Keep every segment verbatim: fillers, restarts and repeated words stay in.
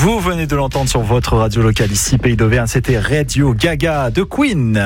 Vous venez de l'entendre sur votre radio locale ici, Pays d'Auvergne. C'était Radio Gaga de Queen.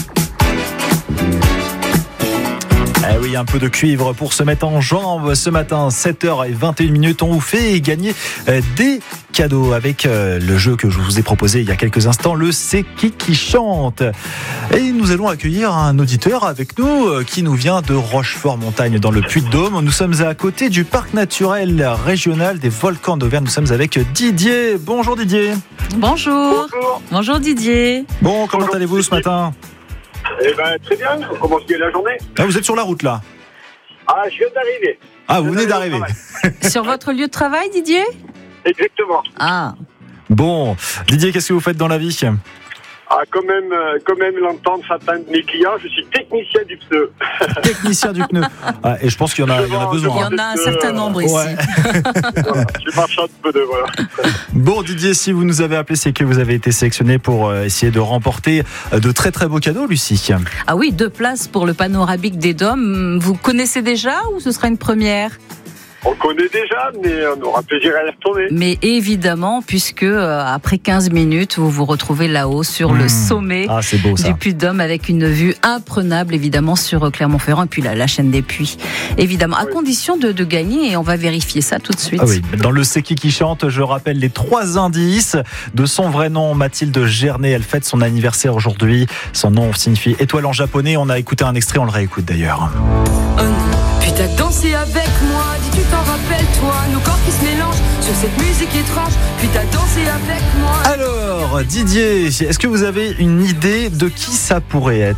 Eh oui, un peu de cuivre pour se mettre en jambes. Ce matin, sept heures vingt et une minutes, on vous fait gagner des cadeaux avec le jeu que je vous ai proposé il y a quelques instants, le C'est qui qui chante. Et nous allons accueillir un auditeur avec nous qui nous vient de Rochefort-Montagne dans le Puy-de-Dôme. Nous sommes à côté du parc naturel régional des volcans d'Auvergne. Nous sommes avec Didier. Bonjour Didier. Bonjour. Bonjour. Bonjour Didier. Bon, comment Bonjour, allez-vous ce matin ? Eh ben très bien, on commence bien la journée. Ah, vous êtes sur la route là ? Ah, je viens d'arriver. Ah, vous venez d'arriver. Sur votre lieu de travail, Didier ? Exactement. Ah. Bon, Didier, qu'est-ce que vous faites dans la vie ? Ah, quand même, euh, quand même l'entendre certains de mes clients, je suis technicien du pneu. Technicien du pneu. Ah, et je pense qu'il y en a, il y en a Il besoin. y en a un certain nombre ici. Ouais. Voilà, je suis marchand de pneus, voilà. Bon Didier, si vous nous avez appelé, c'est que vous avez été sélectionné pour euh, essayer de remporter euh, de très très beaux cadeaux, Lucie. Ah oui, deux places pour le panoramique des Dômes. Vous connaissez déjà ou ce sera une première ? On connaît déjà, mais on aura plaisir à y retourner. Mais évidemment, puisque euh, après quinze minutes, vous vous retrouvez là-haut sur le Mmh. sommet Ah, c'est beau, ça. du Puy-de-Dôme avec une vue imprenable évidemment sur Clermont-Ferrand et puis la, la chaîne des Puys. Évidemment, à Oui. condition de, de gagner et on va vérifier ça tout de suite. Ah oui, dans le C'est qui qui chante, je rappelle les trois indices. De son vrai nom, Mathilde Gernet, elle fête son anniversaire aujourd'hui. Son nom signifie étoile en japonais. On a écouté un extrait, on le réécoute d'ailleurs. Oh non, puis t'as dansé avec moi, dis tu t'en rappelles toi, nos corps qui se mélangent sur cette musique étrange, puis t'as dansé avec moi. Alors, Didier, est-ce que vous avez une idée de qui ça pourrait être ?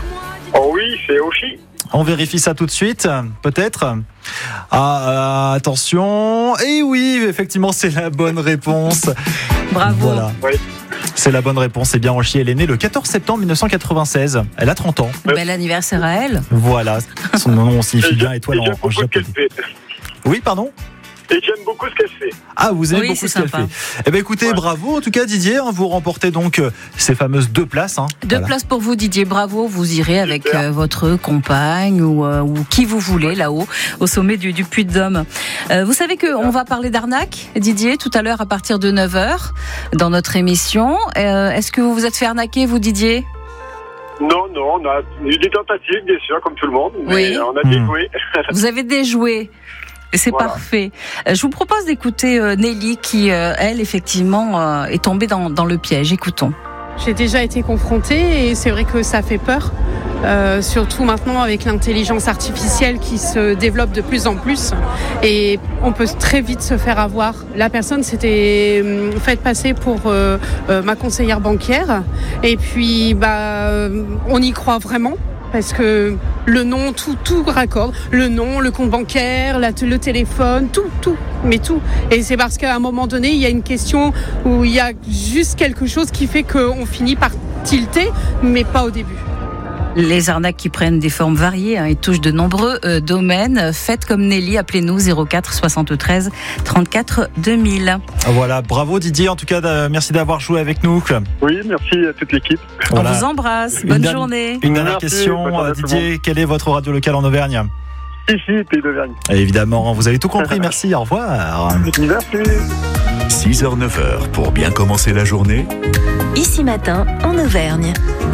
Oh oui, c'est Oshi. On vérifie ça tout de suite, peut-être. Ah, euh, attention. Et oui, effectivement, c'est la bonne réponse. Bravo. Voilà. Oui. C'est la bonne réponse, c'est bien Oshi. Elle est née le quatorze septembre mille neuf cent quatre-vingt-seize. Elle a trente ans. Bel anniversaire à elle. Voilà. Son nom signifie bien étoile Et en, j'aime en beaucoup ce qu'elle japonais. fait. Oui, pardon ? Et j'aime beaucoup ce qu'elle fait. Ah, vous aimez Oui, beaucoup c'est ce qu'elle sympa. fait. Eh bien, écoutez, Ouais. bravo en tout cas, Didier. Vous remportez donc euh, ces fameuses deux places. Hein. Deux Voilà. places pour vous, Didier. Bravo. Vous irez avec Super. euh, votre compagne ou, euh, ou qui vous voulez là-haut, au sommet du, du Puy-de-Dôme. Euh, vous savez qu'on va parler d'arnaque, Didier, tout à l'heure à partir de neuf heures dans notre émission. Euh, est-ce que vous vous êtes fait arnaquer, vous, Didier ? Non, non, on a eu des tentatives, bien sûr, comme tout le monde, mais Oui. on a Mmh. déjoué. Vous avez déjoué. Et c'est Voilà. parfait. Euh, Je vous propose d'écouter euh, Nelly qui, euh, elle, effectivement, euh, est tombée dans, dans le piège. Écoutons. J'ai déjà été confrontée et c'est vrai que ça fait peur, euh, surtout maintenant avec l'intelligence artificielle qui se développe de plus en plus et on peut très vite se faire avoir. La personne s'était euh, faite passer pour euh, euh, ma conseillère bancaire et puis bah, euh, on y croit vraiment. Parce que le nom, tout, tout raccorde. Le nom, le compte bancaire, la, le téléphone, tout, tout, mais tout. Et c'est parce qu'à un moment donné, il y a une question où il y a juste quelque chose qui fait qu'on finit par tilter, mais pas au début. Les arnaques qui prennent des formes variées hein, et touchent de nombreux euh, domaines. Faites comme Nelly, appelez-nous zéro quatre soixante-treize trente-quatre deux mille. Voilà, bravo Didier. En tout cas, euh, merci d'avoir joué avec nous. Oui, merci à toute l'équipe. Voilà. On vous embrasse. Une Bonne dernière- journée. Une dernière Merci, question, bonne journée euh, à tout le Didier. Quelle est votre radio locale en Auvergne ? Ici, Pays d'Auvergne. Et évidemment, vous avez tout compris. Merci. Au revoir. Merci. six heures neuf heures pour bien commencer la journée. Ici Matin, en Auvergne.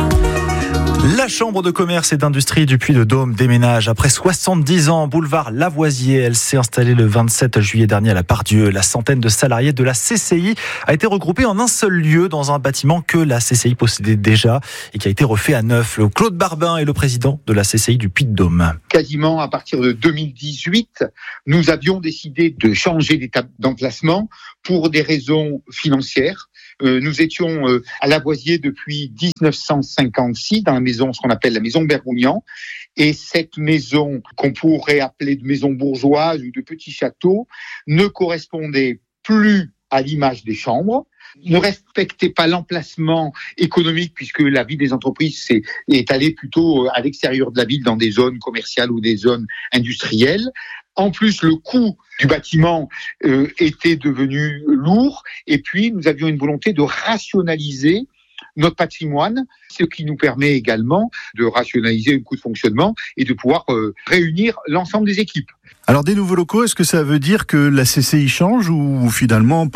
La Chambre de commerce et d'industrie du Puy-de-Dôme déménage après soixante-dix ans, boulevard Lavoisier. Elle s'est installée le vingt-sept juillet dernier à la Part-Dieu. La centaine de salariés de la C C I a été regroupée en un seul lieu dans un bâtiment que la C C I possédait déjà et qui a été refait à neuf. Le Claude Barbin est le président de la C C I du Puy-de-Dôme. Quasiment à partir de deux mille dix-huit, nous avions décidé de changer d'étape d'emplacement pour des raisons financières. Euh, nous étions euh, à Lavoisier depuis dix-neuf cent cinquante-six, dans la maison, ce qu'on appelle la maison Bergougnan. Et cette maison, qu'on pourrait appeler de maison bourgeoise ou de petit château, ne correspondait plus à l'image des chambres, ne respectait pas l'emplacement économique puisque la vie des entreprises est, est allée plutôt à l'extérieur de la ville dans des zones commerciales ou des zones industrielles. En plus, le coût du bâtiment euh, était devenu lourd et puis nous avions une volonté de rationaliser notre patrimoine, ce qui nous permet également de rationaliser le coût de fonctionnement et de pouvoir euh, réunir l'ensemble des équipes. Alors des nouveaux locaux, est-ce que ça veut dire que la C C I change ou finalement pas vraiment ?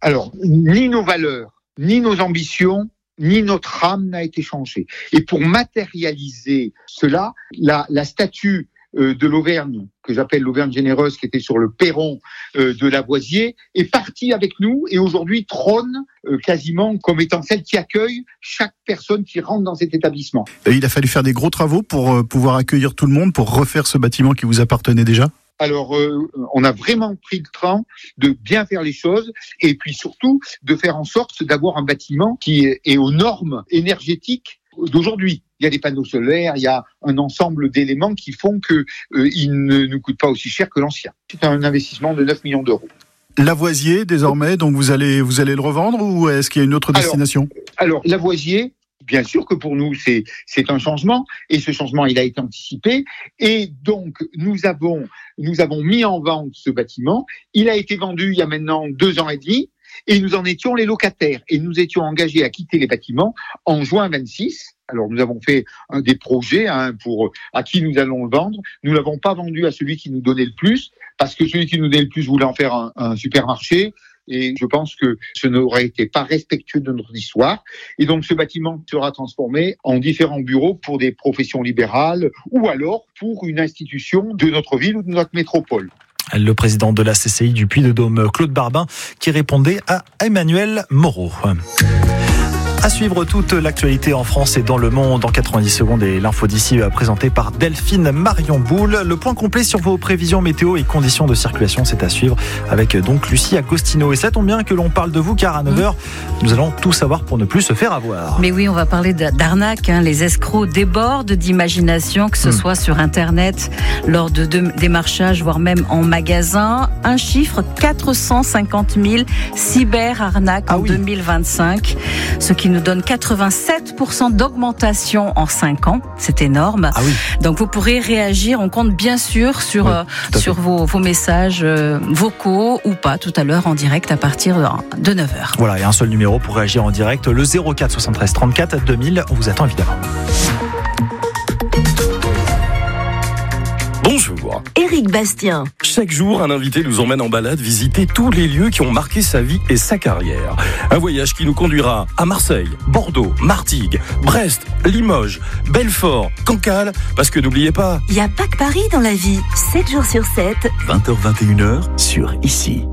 Alors, ni nos valeurs, ni nos ambitions, ni notre âme n'a été changée. Et pour matérialiser cela, la, la statue euh, de l'Auvergne, que j'appelle l'Auvergne généreuse, qui était sur le perron euh, de Lavoisier, est partie avec nous et aujourd'hui trône euh, quasiment comme étant celle qui accueille chaque personne qui rentre dans cet établissement. Et il a fallu faire des gros travaux pour euh, pouvoir accueillir tout le monde, pour refaire ce bâtiment qui vous appartenait déjà ? Alors, euh, on a vraiment pris le temps de bien faire les choses et puis surtout de faire en sorte d'avoir un bâtiment qui est, est aux normes énergétiques d'aujourd'hui. Il y a des panneaux solaires, il y a un ensemble d'éléments qui font que euh, il ne nous coûte pas aussi cher que l'ancien. C'est un investissement de neuf millions d'euros. Lavoisier, désormais, donc vous allez, vous allez le revendre ou est-ce qu'il y a une autre destination ? Alors, alors Lavoisier, bien sûr que pour nous, c'est, c'est un changement, et ce changement, il a été anticipé, et donc, nous avons, nous avons mis en vente ce bâtiment. Il a été vendu il y a maintenant deux ans et demi, et nous en étions les locataires, et nous étions engagés à quitter les bâtiments en juin vingt-six. Alors, nous avons fait un des projets hein, pour à qui nous allons le vendre. Nous l'avons pas vendu à celui qui nous donnait le plus, parce que celui qui nous donnait le plus voulait en faire un, un supermarché. Et je pense que ce n'aurait été pas respectueux de notre histoire. Et donc, ce bâtiment sera transformé en différents bureaux pour des professions libérales ou alors pour une institution de notre ville ou de notre métropole. Le président de la C C I du Puy-de-Dôme, Claude Barbin, qui répondait à Emmanuel Moreau. À suivre toute l'actualité en France et dans le monde en quatre-vingt-dix secondes et l'info d'ici présentée par Delphine Marion Boule. Le point complet sur vos prévisions météo et conditions de circulation, c'est à suivre avec donc Lucie Agostino. Et ça tombe bien que l'on parle de vous car à neuf heures, nous allons tout savoir pour ne plus se faire avoir. Mais oui, on va parler d'arnaque. Hein. Les escrocs débordent d'imagination, que ce mmh. soit sur Internet, lors de, de démarchage, voire même en magasin. Un chiffre, quatre cent cinquante mille cyber-arnaques ah en oui. deux mille vingt-cinq, ce qui nous donne quatre-vingt-sept pour cent d'augmentation en cinq ans. C'est énorme. Ah oui. Donc vous pourrez réagir. On compte bien sûr sur, oui, euh, sur vos, vos messages euh, vocaux ou pas tout à l'heure en direct à partir de neuf heures. Voilà, et un seul numéro pour réagir en direct, le zéro quatre soixante-treize trente-quatre deux mille. On vous attend évidemment. Bonjour. Éric Bastien. Chaque jour, un invité nous emmène en balade visiter tous les lieux qui ont marqué sa vie et sa carrière. Un voyage qui nous conduira à Marseille, Bordeaux, Martigues, Brest, Limoges, Belfort, Cancale, parce que n'oubliez pas... Il n'y a pas que Paris dans la vie. sept jours sur sept. vingt heures vingt et une heures sur Ici.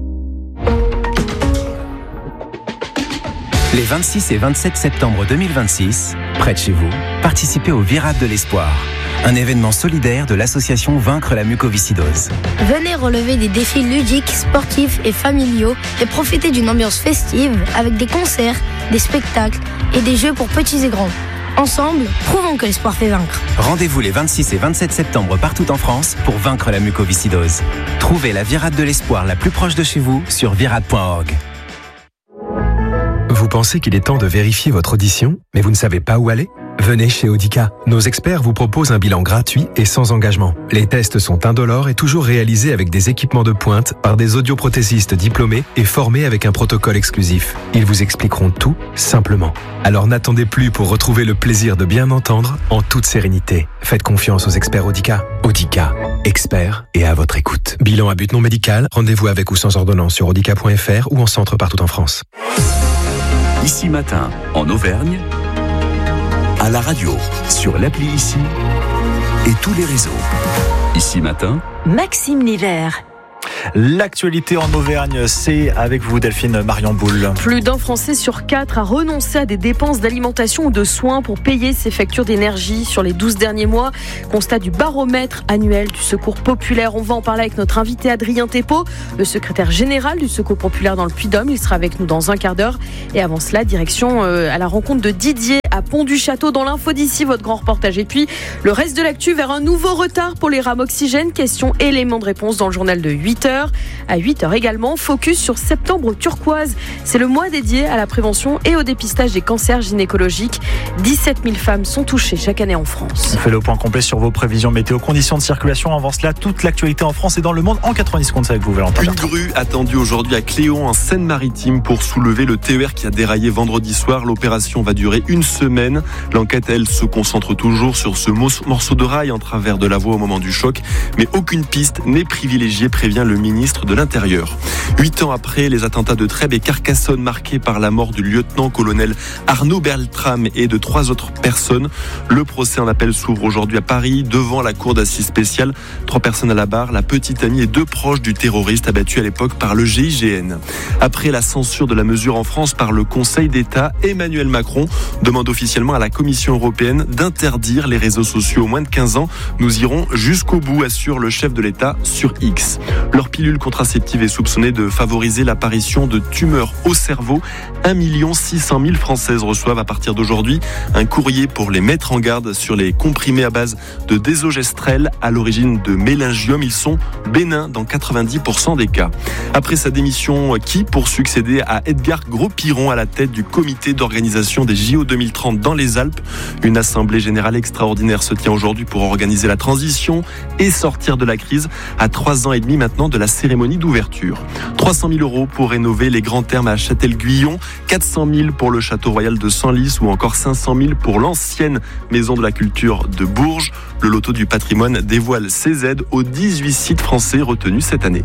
Les vingt-six et vingt-sept septembre deux mille vingt-six, près de chez vous, participez au Virade de l'Espoir, un événement solidaire de l'association Vaincre la mucoviscidose. Venez relever des défis ludiques, sportifs et familiaux et profiter d'une ambiance festive avec des concerts, des spectacles et des jeux pour petits et grands. Ensemble, prouvons que l'espoir fait vaincre. Rendez-vous les vingt-six et vingt-sept septembre partout en France pour vaincre la mucoviscidose. Trouvez la Virade de l'Espoir la plus proche de chez vous sur virade point org. Vous pensez qu'il est temps de vérifier votre audition, mais vous ne savez pas où aller ? Venez chez Audica. Nos experts vous proposent un bilan gratuit et sans engagement. Les tests sont indolores et toujours réalisés avec des équipements de pointe par des audioprothésistes diplômés et formés avec un protocole exclusif. Ils vous expliqueront tout simplement. Alors n'attendez plus pour retrouver le plaisir de bien entendre en toute sérénité. Faites confiance aux experts Audica. Audica, experts et à votre écoute. Bilan à but non médical, rendez-vous avec ou sans ordonnance sur audica point f r ou en centre partout en France. Ici Matin, en Auvergne, à la radio, sur l'appli Ici et tous les réseaux. Ici Matin, Maxime Nivert. L'actualité en Auvergne, c'est avec vous Delphine Marion Boule. Plus d'un Français sur quatre a renoncé à des dépenses d'alimentation ou de soins pour payer ses factures d'énergie sur les douze derniers mois. Constat du baromètre annuel du Secours populaire. On va en parler avec notre invité Adrien Thépeau, le secrétaire général du Secours populaire dans le Puy-de-Dôme. Il sera avec nous dans un quart d'heure. Et avant cela, direction euh, à la rencontre de Didier à Pont-du-Château dans l'info d'ici, votre grand reportage. Et puis, le reste de l'actu vers un nouveau retard pour les rames oxygène. Question élément de réponse dans le journal de huit heures. À huit heures également, focus sur Septembre turquoise. C'est le mois dédié à la prévention et au dépistage des cancers gynécologiques. dix-sept mille femmes sont touchées chaque année en France. On fait le point complet sur vos prévisions météo, conditions de circulation. Avant cela, toute l'actualité en France et dans le monde en quatre-vingt-dix secondes. C'est avec vous, Valentin. Une grue attendue aujourd'hui à Cléon en Seine-Maritime pour soulever le T E R qui a déraillé vendredi soir. L'opération va durer une semaine. semaines. L'enquête, elle, se concentre toujours sur ce morceau de rail en travers de la voie au moment du choc, mais aucune piste n'est privilégiée, prévient le ministre de l'Intérieur. Huit ans après les attentats de Trèbes et Carcassonne marqués par la mort du lieutenant-colonel Arnaud Beltrame et de trois autres personnes, le procès en appel s'ouvre aujourd'hui à Paris devant la cour d'assises spéciale. Trois personnes à la barre, la petite amie et deux proches du terroriste abattu à l'époque par le G I G N. Après la censure de la mesure en France par le Conseil d'État, Emmanuel Macron demande officiellement à la Commission européenne d'interdire les réseaux sociaux aux moins de quinze ans. Nous irons jusqu'au bout, assure le chef de l'État sur X. Leur pilule contraceptive est soupçonnée de favoriser l'apparition de tumeurs au cerveau. un million six cent mille Françaises reçoivent à partir d'aujourd'hui un courrier pour les mettre en garde sur les comprimés à base de désogestrel à l'origine de méningiome. Ils sont bénins dans quatre-vingt-dix pour cent des cas. Après sa démission, qui pour succéder à Edgar Gros-Piron à la tête du comité d'organisation des J O deux mille trente dans les Alpes? Une assemblée générale extraordinaire se tient aujourd'hui pour organiser la transition et sortir de la crise à trois ans et demi maintenant de la cérémonie d'ouverture. trois cent mille euros pour rénover les grands thermes à Châtel-Guyon, quatre cent mille pour le château royal de Senlis ou encore cinq cent mille pour l'ancienne maison de la culture de Bourges. Le loto du patrimoine dévoile ses aides aux dix-huit sites français retenus cette année.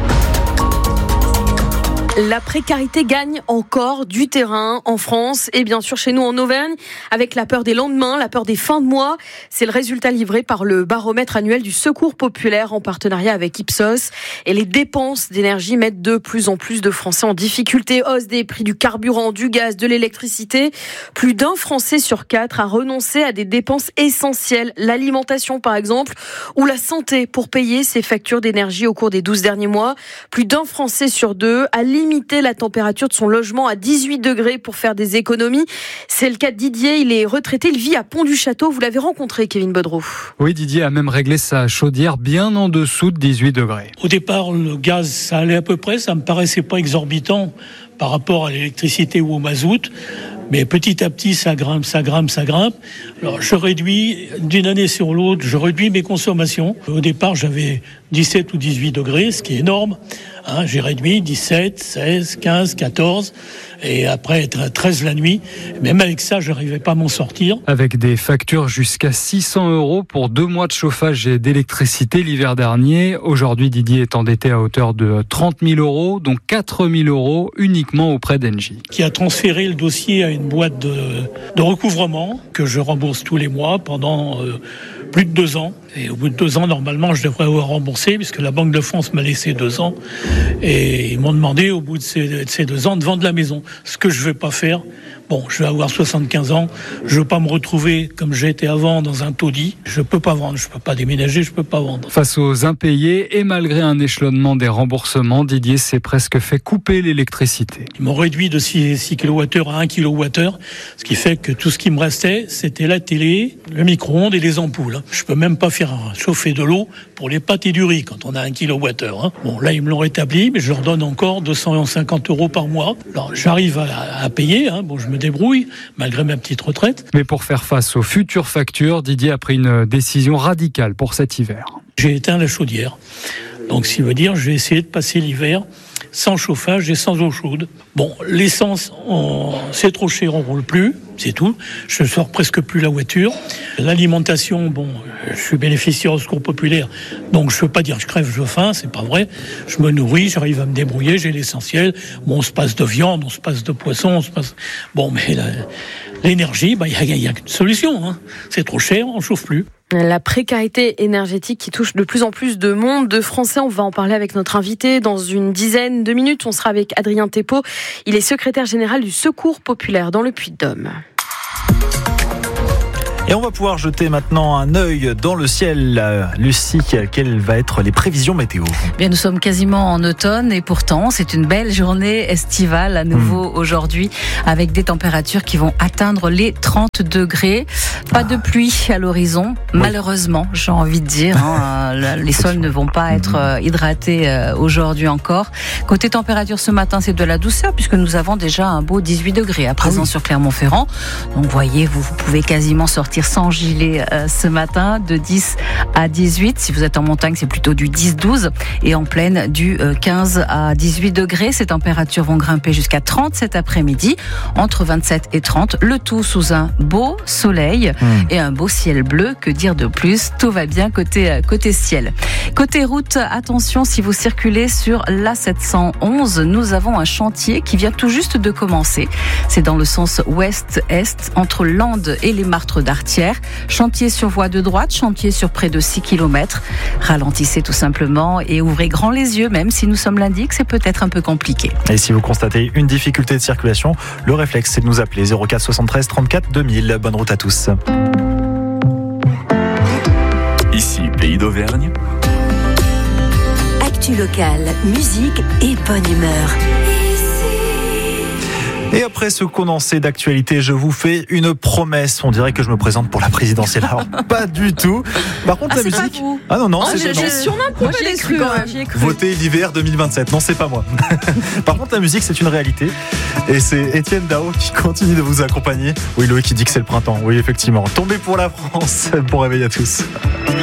La précarité gagne encore du terrain en France et bien sûr chez nous en Auvergne, avec la peur des lendemains, la peur des fins de mois. C'est le résultat livré par le baromètre annuel du Secours populaire en partenariat avec Ipsos. Et les dépenses d'énergie mettent de plus en plus de Français en difficulté. Hausse des prix du carburant, du gaz, de l'électricité. Plus d'un Français sur quatre a renoncé à des dépenses essentielles, l'alimentation par exemple, ou la santé pour payer ses factures d'énergie au cours des douze derniers mois. Plus d'un Français sur deux a limité la température de son logement à dix-huit degrés pour faire des économies. C'est le cas de Didier, il est retraité, il vit à Pont-du-Château. Vous l'avez rencontré, Kevin Baudreau. Oui, Didier a même réglé sa chaudière bien en dessous de dix-huit degrés. Au départ, le gaz, ça allait à peu près, ça me paraissait pas exorbitant par rapport à l'électricité ou au mazout. Mais petit à petit, ça grimpe, ça grimpe, ça grimpe. Alors, je réduis, d'une année sur l'autre, je réduis mes consommations. Au départ, j'avais dix-sept ou dix-huit degrés, ce qui est énorme. Hein, j'ai réduit dix-sept, seize, quinze, quatorze. Et après, treize la nuit. Même avec ça, je n'arrivais pas à m'en sortir. Avec des factures jusqu'à six cents euros pour deux mois de chauffage et d'électricité l'hiver dernier. Aujourd'hui, Didier est endetté à hauteur de trente mille euros, dont quatre mille euros uniquement auprès d'Engie. Qui a transféré le dossier à une boîte de, de recouvrement que je rembourse tous les mois pendant euh, plus de deux ans. Et au bout de deux ans, normalement, je devrais avoir remboursé puisque la Banque de France m'a laissé deux ans. Et ils m'ont demandé, au bout de ces, de ces deux ans, de vendre la maison. Ce que je ne vais pas faire. Bon, je vais avoir soixante-quinze ans. Je ne veux pas me retrouver comme j'étais avant dans un taudis. Je ne peux pas vendre. Je ne peux pas déménager. Je ne peux pas vendre. Face aux impayés et malgré un échelonnement des remboursements, Didier s'est presque fait couper l'électricité. Ils m'ont réduit de six kilowattheures à un kilowattheure. Ce qui fait que tout ce qui me restait, c'était la télé, le micro-ondes et les ampoules. Je ne peux même pas faire chauffer de l'eau pour les pâtes et du riz quand on a un kilowattheure. Bon, là, ils me l'ont rétabli, mais je leur donne encore deux cent cinquante euros par mois. Alors, j'arrive à, à payer. Hein. Bon, je me débrouille, malgré ma petite retraite. Mais pour faire face aux futures factures, Didier a pris une décision radicale pour cet hiver. J'ai éteint la chaudière. Donc, ce qui veut dire, je vais essayer de passer l'hiver sans chauffage et sans eau chaude. Bon, l'essence, on... c'est trop cher, on roule plus, c'est tout. Je sors presque plus la voiture. L'alimentation, bon, je suis bénéficiaire au Secours populaire, donc je veux pas dire que je crève de faim, c'est pas vrai. Je me nourris, j'arrive à me débrouiller, j'ai l'essentiel. Bon, on se passe de viande, on se passe de poisson, on se passe... Bon, mais la... l'énergie, bah, il y a, y a qu'une solution, hein. C'est trop cher, on chauffe plus. La précarité énergétique qui touche de plus en plus de monde, de Français. On va en parler avec notre invité dans une dizaine de minutes. On sera avec Adrien Thépeau. Il est secrétaire général du Secours populaire dans le Puy-de-Dôme. Et on va pouvoir jeter maintenant un œil dans le ciel. Lucie, quelles vont être les prévisions météo ? Bien, nous sommes quasiment en automne et pourtant c'est une belle journée estivale à nouveau mmh. aujourd'hui, avec des températures qui vont atteindre les trente degrés. Pas de pluie à l'horizon, oui. malheureusement, j'ai envie de dire. Hein, les sols ne vont pas être hydratés aujourd'hui encore. Côté température ce matin, c'est de la douceur puisque nous avons déjà un beau dix-huit degrés à présent ah oui. sur Clermont-Ferrand. Donc voyez, vous, vous pouvez quasiment sortir sortir sans gilet euh, ce matin, de dix à dix-huit. Si vous êtes en montagne, c'est plutôt du dix douze. Et en plaine, du euh, quinze à dix-huit degrés. Ces températures vont grimper jusqu'à trente cet après-midi, entre vingt-sept et trente. Le tout sous un beau soleil mmh. et un beau ciel bleu. Que dire de plus? Tout va bien côté, euh, côté ciel. Côté route, attention si vous circulez sur l'A sept cent onze. Nous avons un chantier qui vient tout juste de commencer. C'est dans le sens ouest-est, entre Landes et les Martres d'Artière. Chantier sur voie de droite, chantier sur près de six kilomètres. Ralentissez tout simplement et ouvrez grand les yeux, même si nous sommes lundi, que c'est peut-être un peu compliqué. Et si vous constatez une difficulté de circulation, le réflexe, c'est de nous appeler zéro quatre soixante-treize trente-quatre deux mille. Bonne route à tous. Ici, Pays d'Auvergne. Actu locale, musique et bonne humeur. Et après ce condensé d'actualité, je vous fais une promesse. On dirait que je me présente pour la présidentielle. Alors, pas du tout. Par contre, ah, la musique. Pas vous. Ah non, non, oh, c'est j'ai, pas j'ai sûrement un peu cru, cru, hein. J'y ai cru. Votez l'hiver deux mille vingt-sept. Non, c'est pas moi. Par contre, la musique, c'est une réalité. Et c'est Étienne Dao qui continue de vous accompagner. Oui, Loïc qui dit que c'est le printemps. Oui, effectivement. Tombez pour la France. Bon réveil à tous.